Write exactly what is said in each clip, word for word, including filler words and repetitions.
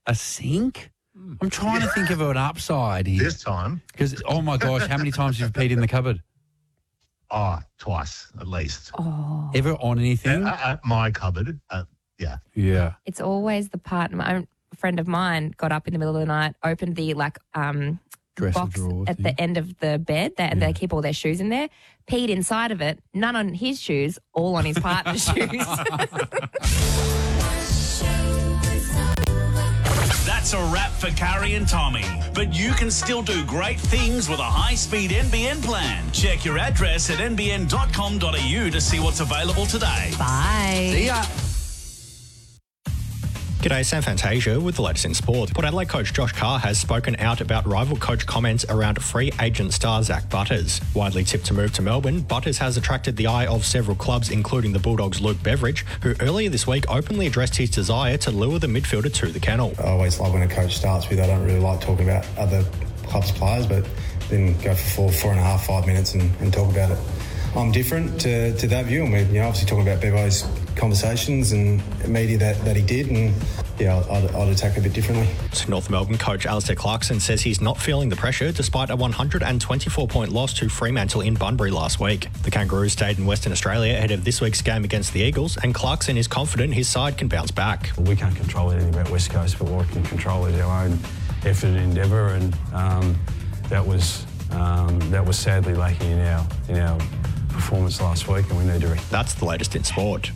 A sink? I'm trying to think of an upside here. This time. Because, oh, my gosh, how many times have you peed in the cupboard? Oh, twice at least. Oh. Ever on anything? At, at my cupboard, uh, yeah. Yeah. It's always the part. My a friend of mine got up in the middle of the night, opened the like um Dresser box drawer at thing. the end of the bed that Yeah. they keep all their shoes in there, peed inside of it, none on his shoes, all on his partner's shoes. That's a wrap for Carrie and Tommy. But you can still do great things with a high-speed N B N plan. Check your address at n b n dot com dot a u to see what's available today. Bye. See ya. G'day, Sam Fantasia with the latest in sport. Port Adelaide coach Josh Carr has spoken out about rival coach comments around free agent star Zach Butters. Widely tipped to move to Melbourne, Butters has attracted the eye of several clubs, including the Bulldogs' Luke Beveridge, who earlier this week openly addressed his desire to lure the midfielder to the kennel. I always love when a coach starts with, I don't really like talking about other clubs' players, but then go for four, four and a half, five minutes and, and talk about it. I'm different to, to that view, and we're you know, obviously talking about Bevo's conversations and media that, that he did, and yeah, I'd, I'd attack a bit differently. North Melbourne coach Alistair Clarkson says he's not feeling the pressure despite a one hundred twenty-four point loss to Fremantle in Bunbury last week. The Kangaroos stayed in Western Australia ahead of this week's game against the Eagles, and Clarkson is confident his side can bounce back. We can't control anything about West Coast, but what we can control is our own effort and endeavour, and um, that was um, that was sadly lacking in our in our performance last week, and we need to... Re- That's the latest in sport.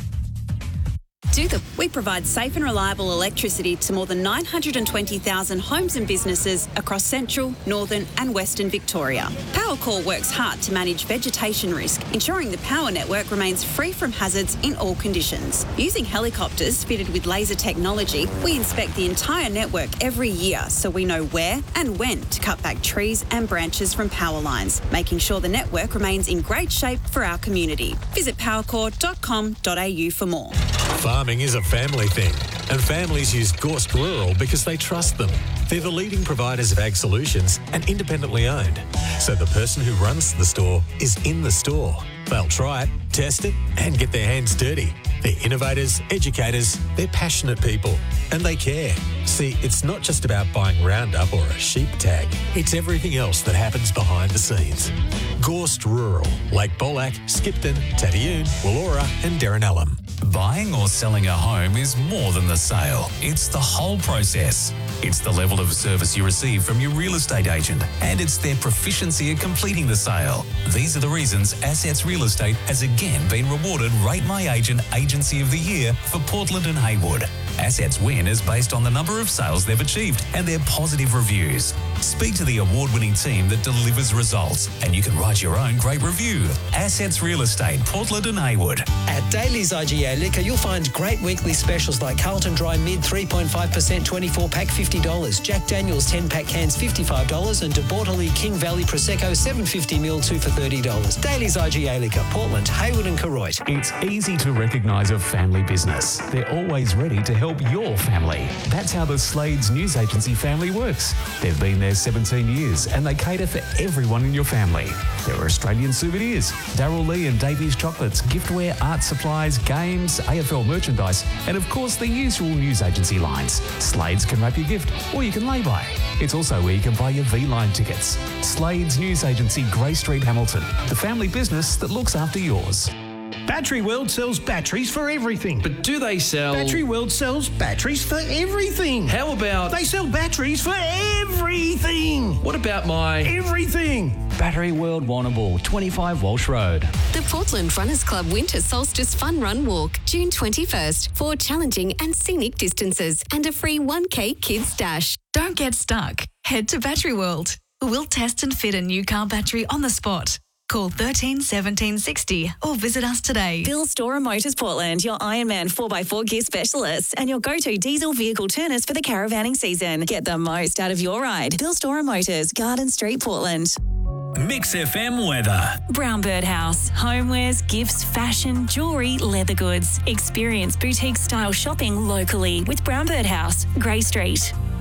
Do the. We provide safe and reliable electricity to more than nine hundred twenty thousand homes and businesses across central, northern and western Victoria. Powercor works hard to manage vegetation risk, ensuring the power network remains free from hazards in all conditions. Using helicopters fitted with laser technology, we inspect the entire network every year so we know where and when to cut back trees and branches from power lines, making sure the network remains in great shape for our community. Visit powercor dot com dot a u for more. Farming is a family thing, and families use Gorst Rural because they trust them. They're the leading providers of ag solutions and independently owned, so the person who runs the store is in the store. They'll try it, test it, and get their hands dirty. They're innovators, educators, they're passionate people, and they care. See, it's not just about buying Roundup or a sheep tag. It's everything else that happens behind the scenes. Gorst Rural, Lake Bolac, Skipton, Tadioon, Wollora and Derrinellum. Buying or selling a home is more than the sale. It's the whole process. It's the level of service you receive from your real estate agent, and it's their proficiency at completing the sale. These are the reasons Assets Real Estate has again been rewarded Rate My Agent Agency of the Year for Portland and Haywood. Assets win is based on the number of sales they've achieved and their positive reviews. Speak to the award-winning team that delivers results, and you can write your own great review. Assets Real Estate, Portland and Haywood. At Daly's I G A Liquor, you'll find great weekly specials like Carlton Dry Mid three point five percent twenty-four pack fifty dollars, Jack Daniel's ten pack cans fifty-five dollars, and De Bortoli King Valley Prosecco seven fifty mil two for thirty dollars. Daly's I G A Liquor, Portland, Haywood and Koroit. It's easy to recognise a family business. They're always ready to help your family. That's how the Slades News Agency family works. They've been there seventeen years and they cater for everyone in your family. There are Australian souvenirs, Darryl Lee and Davies chocolates, giftware, art supplies, games, A F L merchandise, and of course the usual news agency lines. Slades can wrap your gift or you can lay by. It's also where you can buy your V-Line tickets. Slades News Agency, Grey Street, Hamilton. The family business that looks after yours. Battery World sells batteries for everything. But do they sell... Battery World sells batteries for everything. How about... They sell batteries for everything. What about my... Everything. Battery World Warrnambool, twenty-five Walsh Road. The Portland Runners Club Winter Solstice Fun Run Walk, June twenty-first. Four challenging and scenic distances and a free one K Kids Dash. Don't get stuck. Head to Battery World. We'll test and fit a new car battery on the spot. Call thirteen seventeen sixty or visit us today. Bill Storer Motors Portland, your Ironman four by four gear specialists and your go-to diesel vehicle turners for the caravanning season. Get the most out of your ride. Bill Storer Motors, Garden Street, Portland. Mix F M weather. Brown Bird House. Homewares, gifts, fashion, jewellery, leather goods. Experience boutique style shopping locally with Brown Bird House, Grey Street.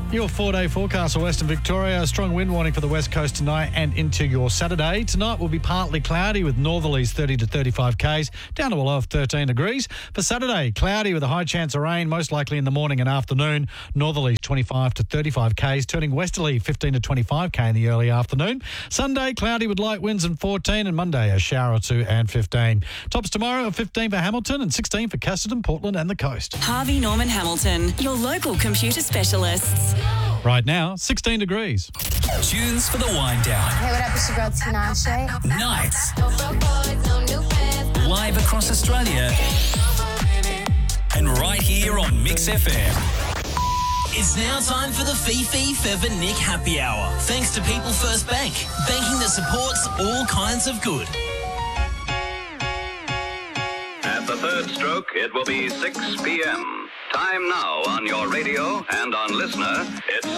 Your four-day forecast for Western Victoria. A strong wind warning for the west coast tonight and into your Saturday. Tonight will be partly cloudy with northerlies thirty to thirty-five k's, down to a low of thirteen degrees. For Saturday, cloudy with a high chance of rain, most likely in the morning and afternoon. Northerlies twenty-five to thirty-five k's, turning westerly fifteen to twenty-five k in the early afternoon. Sunday, cloudy with light winds and fourteen, and Monday, a shower or two and fifteen. Tops tomorrow are fifteen for Hamilton and sixteen for Casterton, Portland and the coast. Harvey Norman Hamilton, your local computer specialists. Right now, sixteen degrees. Tunes for the wind down. Hey, what up? It's your girl Tinashe. Nights. Live across Australia. And right here on Mix F M. It's now time for the Fifi Feather Nick Happy Hour. Thanks to People First Bank, banking that supports all kinds of good. At the third stroke, it will be six p.m. Time now on your radio and on Listener, it's